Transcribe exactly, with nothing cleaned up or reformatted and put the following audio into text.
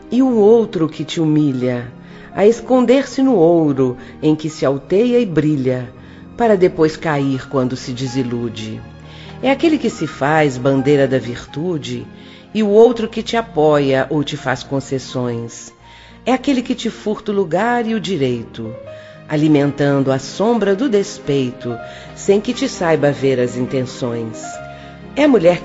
e o outro que te humilha, a esconder-se no ouro em que se alteia e brilha, para depois cair quando se desilude. É aquele que se faz bandeira da virtude e o outro que te apoia ou te faz concessões. É aquele que te furta o lugar e o direito, alimentando a sombra do despeito, sem que te saiba ver as intenções. É a mulher que